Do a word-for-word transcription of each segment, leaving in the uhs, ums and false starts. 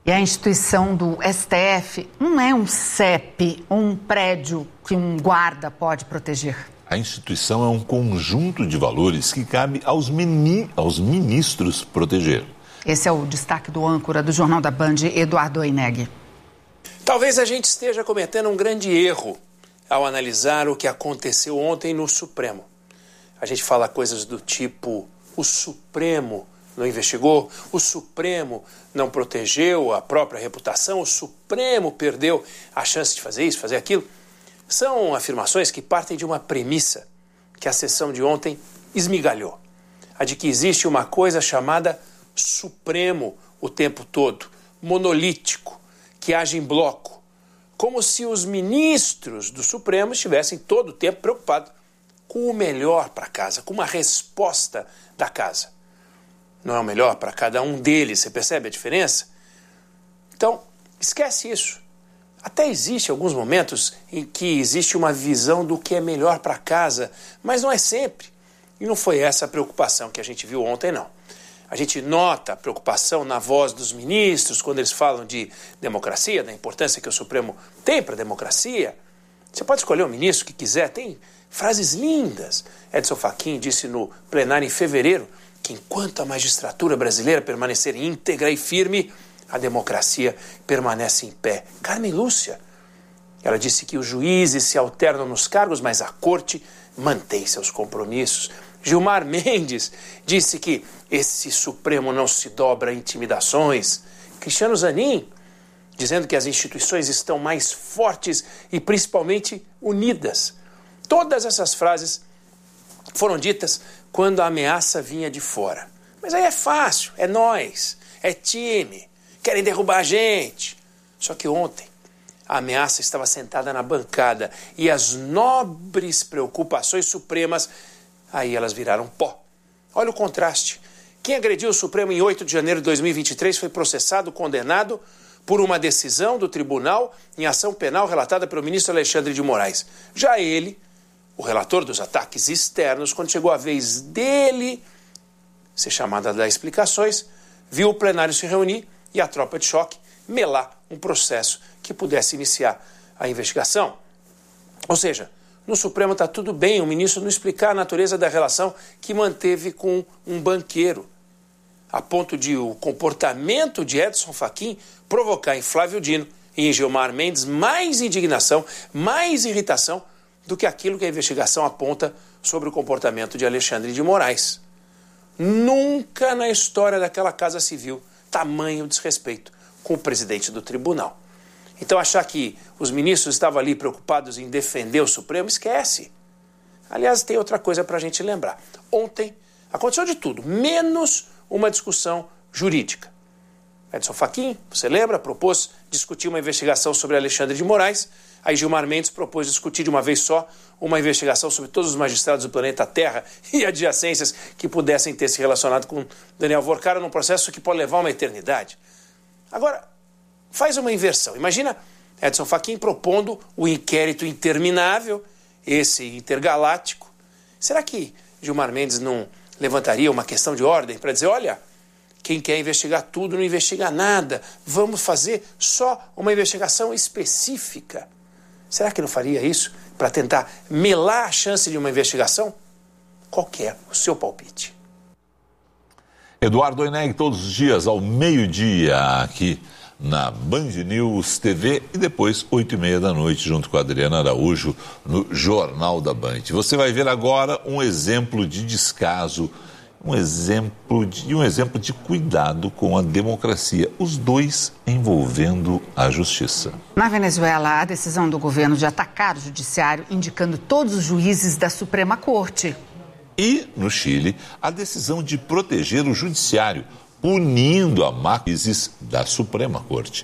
E a instituição do S T F não é um C E P, um prédio que um guarda pode proteger. A instituição é um conjunto de valores que cabe aos, mini, aos ministros proteger. Esse é o destaque do âncora do Jornal da Band, Eduardo Oineg. Talvez a gente esteja cometendo um grande erro ao analisar o que aconteceu ontem no Supremo. A gente fala coisas do tipo: o Supremo não investigou, o Supremo não protegeu a própria reputação, o Supremo perdeu a chance de fazer isso, fazer aquilo. São afirmações que partem de uma premissa que a sessão de ontem esmigalhou. A de que existe uma coisa chamada Supremo o tempo todo, monolítico, que age em bloco, como se os ministros do Supremo estivessem todo o tempo preocupados com o melhor para casa, com uma resposta da casa. Não é o melhor para cada um deles, você percebe a diferença? Então, esquece isso. Até existe alguns momentos em que existe uma visão do que é melhor para casa, mas não é sempre. E não foi essa a preocupação que a gente viu ontem, não. A gente nota a preocupação na voz dos ministros quando eles falam de democracia, da importância que o Supremo tem para a democracia. Você pode escolher o ministro que quiser, tem frases lindas. Edson Fachin disse no plenário em fevereiro que enquanto a magistratura brasileira permanecer íntegra e firme, a democracia permanece em pé. Carmen Lúcia, ela disse que os juízes se alternam nos cargos, mas a corte mantém seus compromissos. Gilmar Mendes disse que esse Supremo não se dobra a intimidações. Cristiano Zanin, dizendo que as instituições estão mais fortes e principalmente unidas. Todas essas frases foram ditas quando a ameaça vinha de fora. Mas aí é fácil, é nós, é time, querem derrubar a gente. Só que ontem a ameaça estava sentada na bancada e as nobres preocupações supremas, aí elas viraram pó. Olha o contraste. Quem agrediu o Supremo em oito de janeiro de dois mil e vinte e três foi processado, condenado por uma decisão do tribunal em ação penal relatada pelo ministro Alexandre de Moraes. Já ele, o relator dos ataques externos, quando chegou a vez dele ser chamado a dar explicações, viu o plenário se reunir e a tropa de choque melar um processo que pudesse iniciar a investigação. Ou seja, no Supremo está tudo bem o ministro não explicar a natureza da relação que manteve com um banqueiro, a ponto de o comportamento de Edson Fachin provocar em Flávio Dino e em Gilmar Mendes mais indignação, mais irritação do que aquilo que a investigação aponta sobre o comportamento de Alexandre de Moraes. Nunca na história daquela Casa Civil tamanho desrespeito com o presidente do tribunal. Então achar que os ministros estavam ali preocupados em defender o Supremo, esquece. Aliás, tem outra coisa para a gente lembrar. Ontem aconteceu de tudo, menos uma discussão jurídica. Edson Fachin, você lembra, propôs discutir uma investigação sobre Alexandre de Moraes. Aí Gilmar Mendes propôs discutir de uma vez só uma investigação sobre todos os magistrados do planeta Terra e adjacências que pudessem ter se relacionado com Daniel Vorcara num processo que pode levar uma eternidade. Agora, faz uma inversão. Imagina Edson Fachin propondo o inquérito interminável, esse intergaláctico. Será que Gilmar Mendes não levantaria uma questão de ordem para dizer, olha, quem quer investigar tudo não investiga nada, vamos fazer só uma investigação específica? Será que não faria isso para tentar melar a chance de uma investigação? Qual que é o seu palpite? Eduardo Oineg, todos os dias ao meio-dia aqui na Band News T V e depois oito e meia da noite junto com a Adriana Araújo no Jornal da Band. Você vai ver agora um exemplo de descaso, um exemplo de, um exemplo de cuidado com a democracia, os dois envolvendo a justiça. Na Venezuela, a decisão do governo de atacar o judiciário, indicando todos os juízes da Suprema Corte. E, no Chile, a decisão de proteger o judiciário, punindo a máquinas da Suprema Corte.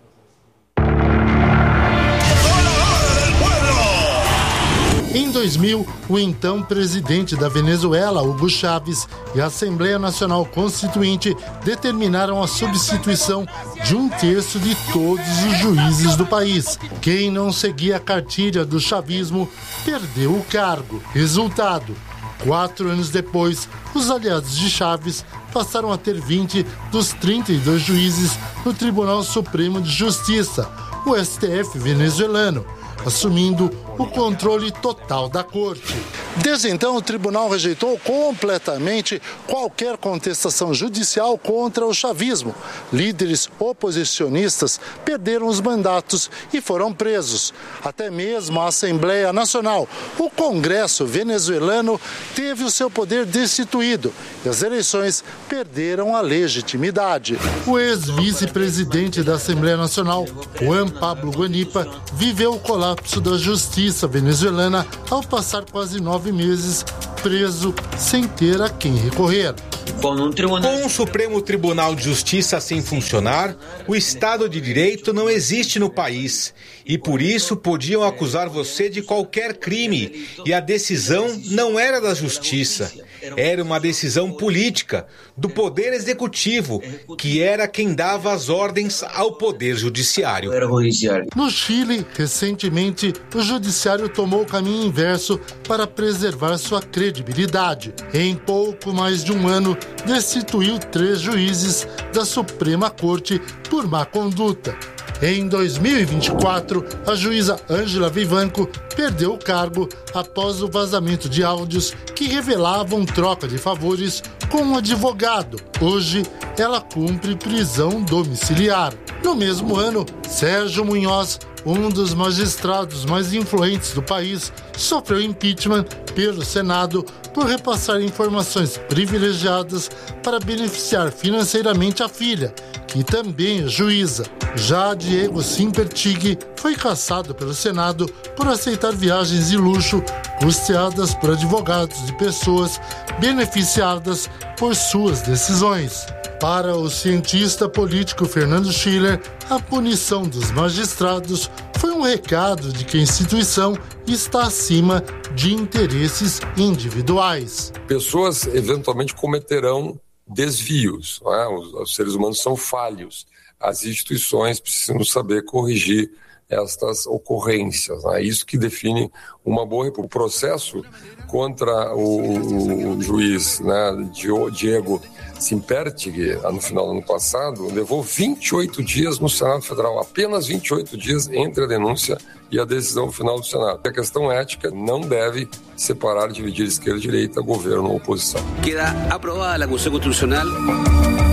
Em dois mil, o então presidente da Venezuela, Hugo Chávez, e a Assembleia Nacional Constituinte determinaram a substituição de um terço de todos os juízes do país. Quem não seguia a cartilha do chavismo perdeu o cargo. Resultado: quatro anos depois, os aliados de Chávez passaram a ter vinte dos trinta e dois juízes no Tribunal Supremo de Justiça, o S T F venezuelano, assumindo o controle total da corte. Desde então, o tribunal rejeitou completamente qualquer contestação judicial contra o chavismo. Líderes oposicionistas perderam os mandatos e foram presos. Até mesmo a Assembleia Nacional, o Congresso venezuelano, teve o seu poder destituído e as eleições perderam a legitimidade. O ex-vice-presidente da Assembleia Nacional, Juan Pablo Guanipa, viveu o colapso da justiça venezuelana ao passar quase nove meses preso sem ter a quem recorrer. Com o Supremo Tribunal de Justiça sem funcionar, o Estado de Direito não existe no país. E por isso podiam acusar você de qualquer crime. E a decisão não era da Justiça. Era uma decisão política, do Poder Executivo, que era quem dava as ordens ao Poder Judiciário. No Chile, recentemente, o Judiciário tomou o caminho inverso para preservar sua credibilidade. Em pouco mais de um ano, destituiu três juízes da Suprema Corte por má conduta. Em dois mil e vinte e quatro, a juíza Ângela Vivanco perdeu o cargo após o vazamento de áudios que revelavam troca de favores com um advogado. Hoje, ela cumpre prisão domiciliar. No mesmo ano, Sérgio Munhoz, um dos magistrados mais influentes do país, sofreu impeachment pelo Senado por repassar informações privilegiadas para beneficiar financeiramente a filha, que também é juíza. Já Diego Simpertig foi cassado pelo Senado por aceitar viagens de luxo custeadas por advogados de pessoas beneficiadas por suas decisões. Para o cientista político Fernando Schiller, a punição dos magistrados foi um recado de que a instituição está acima de interesses individuais. Pessoas eventualmente cometerão desvios, não é? os, os seres humanos são falhos. As instituições precisam saber corrigir estas ocorrências. É isso que define uma boa... O processo contra o, o juiz, né, Diego Simpertig, no final do ano passado, levou vinte e oito dias no Senado Federal, apenas vinte e oito dias entre a denúncia e a decisão final do Senado. A questão ética não deve separar, dividir esquerda e direita, governo ou oposição. Queda aprovada a Constitucional.